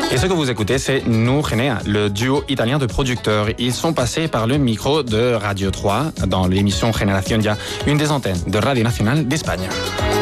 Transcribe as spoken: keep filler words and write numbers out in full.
Et ce que vous écoutez, c'est Nous Genea, le duo italien de producteurs. Ils sont passés par le micro de Radio trois dans l'émission Génération Ya, une des antennes de Radio Nationale d'Espagne.